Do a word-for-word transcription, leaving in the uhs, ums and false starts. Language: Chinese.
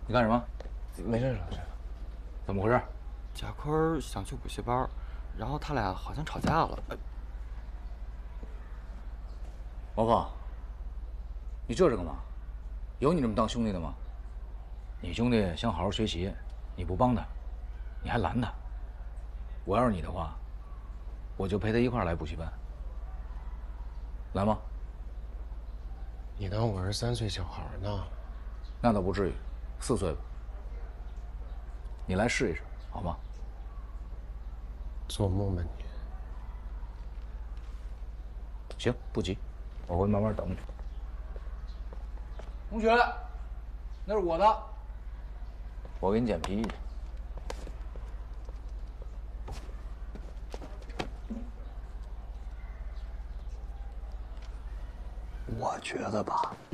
你干什么？ 没事，老师。 怎么回事？ 贾坤想去补习班，然后他俩好像吵架了。 王峰，你这是干嘛？有你这么当兄弟的吗？你兄弟想好好学习，你不帮他，你还拦他。我要是你的话，我就陪他一块儿来补习班。来吗？ 你当我是三岁小孩呢？ 那倒不至于，四岁吧。你来试一试，好吗？ 做梦吧你！ 行，不急，我会慢慢等你。同学，那是我的，我给你捡皮去。 我觉得吧，